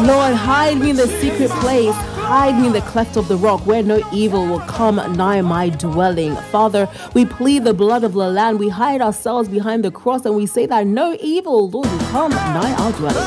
Lord, hide me in the secret place. Hide me in the cleft of the rock where no evil will come nigh my dwelling. Father, we plead the blood of the Lamb. We hide ourselves behind the cross and we say that no evil, Lord, will come nigh our dwelling.